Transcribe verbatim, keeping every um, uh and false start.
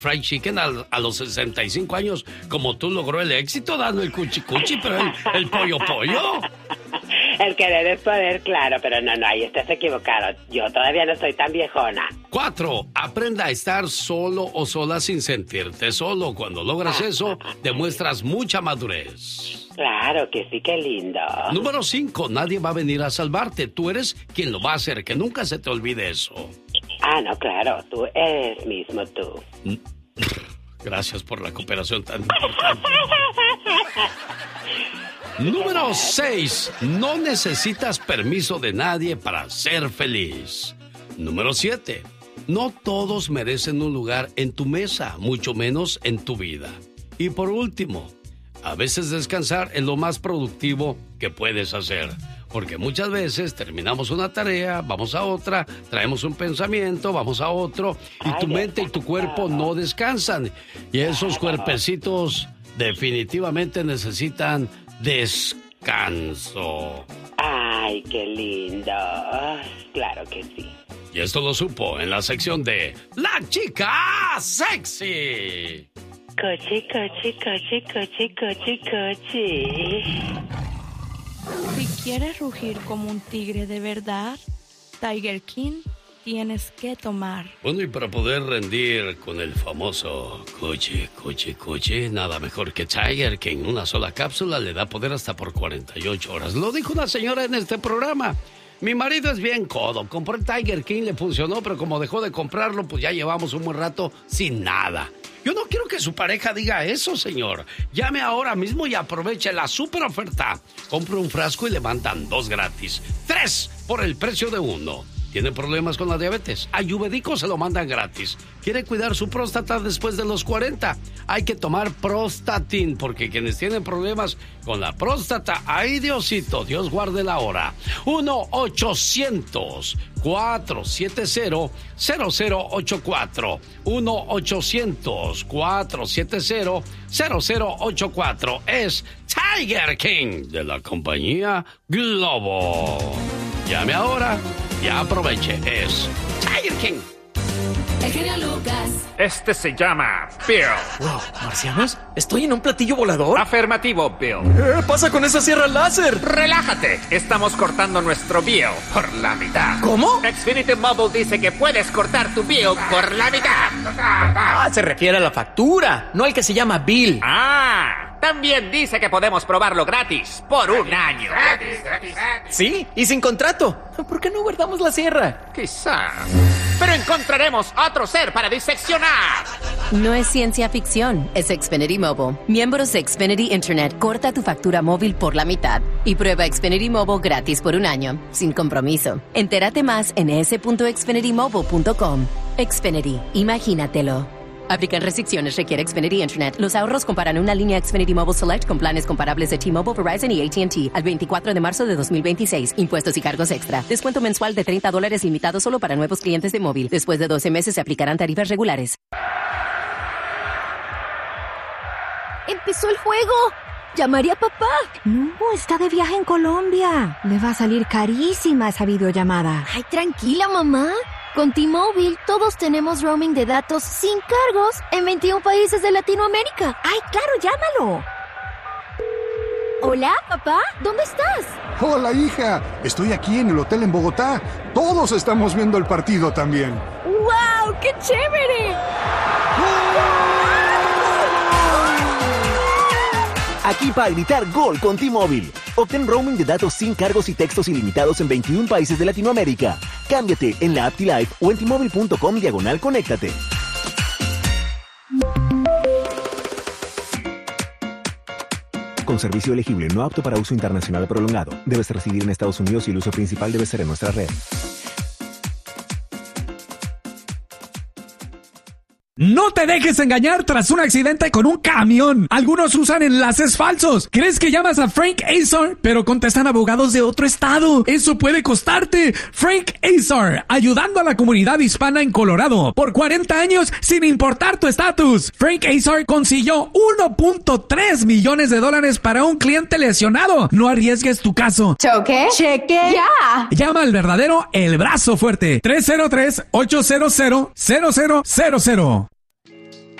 Fried Chicken a, a los sesenta y cinco años, como tú, logró el éxito dando el cuchi cuchi, pero el, el pollo pollo. El querer es poder, claro, pero no, no, ahí estás equivocado. Yo todavía no soy tan viejona. Cuatro, aprenda a estar solo o sola sin sentirte solo. Cuando logras eso, demuestras mucha madurez. Claro que sí, qué lindo. Número cinco, nadie va a venir a salvarte. Tú eres quien lo va a hacer, que nunca se te olvide eso. Ah, no, claro, tú eres mismo tú. Gracias por la cooperación tan importante. Número seis, no necesitas permiso de nadie para ser feliz. Número siete, no todos merecen un lugar en tu mesa, mucho menos en tu vida. Y por último, a veces descansar es lo más productivo que puedes hacer. Porque muchas veces terminamos una tarea, vamos a otra, traemos un pensamiento, vamos a otro, y tu mente y tu cuerpo no descansan. Y esos cuerpecitos definitivamente necesitan descanso. Ay, qué lindo. Claro que sí. Y esto lo supo en la sección de La Chica Sexy. Coche, coche, coche, coche, coche, coche. Si quieres rugir como un tigre de verdad, Tiger King, tienes que tomar. Bueno, y para poder rendir con el famoso coche, coche, coche, nada mejor que Tiger King. Una sola cápsula le da poder hasta por cuarenta y ocho horas. Lo dijo una señora en este programa. Mi marido es bien codo. Compró el Tiger King, le funcionó, pero como dejó de comprarlo, pues ya llevamos un buen rato sin nada. Yo no quiero que su pareja diga eso, señor. Llame ahora mismo y aproveche la super oferta. Compre un frasco y le mandan dos gratis. Tres por el precio de uno. ¿Tiene problemas con la diabetes? Ayurvédico se lo mandan gratis. ¿Quiere cuidar su próstata después de los cuarenta? Hay que tomar Prostatin, porque quienes tienen problemas con la próstata, ¡ay, Diosito! Dios guarde la hora. uno ochocientos, cuatrocientos setenta, cero cero ocho cuatro. uno ochocientos, cuatrocientos setenta, cero cero ocho cuatro. Es Tiger King de la compañía Globo. Llame ahora y aproveche. Es Tiger King. El genio Lucas. Este se llama Bill. Wow, ¿marcianos? ¿Estoy en un platillo volador? Afirmativo, Bill. ¿Qué pasa con esa sierra láser? Relájate. Estamos cortando nuestro Bill por la mitad. ¿Cómo? Xfinity Mobile dice que puedes cortar tu Bill por la mitad. Ah, se refiere a la factura, no al que se llama Bill. Ah, también dice que podemos probarlo gratis por un año. Gratis, gratis, gratis. Sí, y sin contrato. ¿Por qué no guardamos la sierra? Quizás. Pero encontraremos otro ser para diseccionar. No es ciencia ficción, es Xfinity Mobile. Miembros de Xfinity Internet, corta tu factura móvil por la mitad y prueba Xfinity Mobile gratis por un año, sin compromiso. Entérate más en e ese punto xfinity mobile punto com. Xfinity, imagínatelo. Aplican restricciones, requiere Xfinity Internet. Los ahorros comparan una línea Xfinity Mobile Select con planes comparables de T-Mobile, Verizon y A T and T al veinticuatro de marzo de dos mil veintiséis. Impuestos y cargos extra. Descuento mensual de treinta dólares limitado solo para nuevos clientes de móvil. Después de doce meses se aplicarán tarifas regulares. ¡Empezó el juego! ¿Llamaré a papá? No, está de viaje en Colombia. Le va a salir carísima esa videollamada. Ay, tranquila, mamá. Con T-Mobile, todos tenemos roaming de datos sin cargos en veintiún países de Latinoamérica. ¡Ay, claro, llámalo! Hola, papá, ¿dónde estás? Hola, hija. Estoy aquí en el hotel en Bogotá. Todos estamos viendo el partido también. ¡Wow! ¡Qué chévere! Aquí para gritar gol con T-Mobile. Obtén roaming de datos sin cargos y textos ilimitados en veintiún países de Latinoamérica. Cámbiate en la app T-Life o en T Mobile punto com diagonal conéctate. Con servicio elegible no apto para uso internacional prolongado. Debes residir en Estados Unidos y el uso principal debe ser en nuestra red. No te dejes engañar tras un accidente con un camión. Algunos usan enlaces falsos. ¿Crees que llamas a Frank Azar? Pero contestan abogados de otro estado. Eso puede costarte. Frank Azar, ayudando a la comunidad hispana en Colorado. Por cuarenta años, sin importar tu estatus. Frank Azar consiguió uno punto tres millones de dólares para un cliente lesionado. No arriesgues tu caso. ¿Choque? Cheque. Ya. Llama al verdadero El Brazo Fuerte. tres cero tres, ocho cero cero, cero cero cero cero.